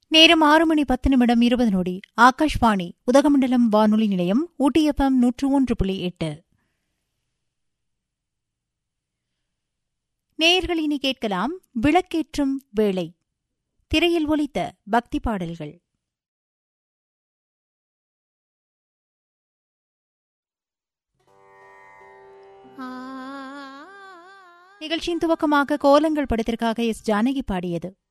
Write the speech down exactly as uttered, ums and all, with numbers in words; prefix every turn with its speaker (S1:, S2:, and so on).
S1: நேரம் ஆறு மணி பத்து நிமிடம் இருபது நொடி. ஆகாஷ்வாணி உதகமண்டலம் வானொலி நிலையம், ஊட்டி எஃப்எம் நூற்று ஒன்று புள்ளி எட்டு. நேயர்கள் இனி கேட்கலாம் விளக்கேற்றும் வேளை. திரையில் ஒலித்த பக்தி பாடல்கள். நிகழ்ச்சியின் துவக்கமாக கோலங்கள் படத்திற்காக எஸ் ஜானகி பாடியது.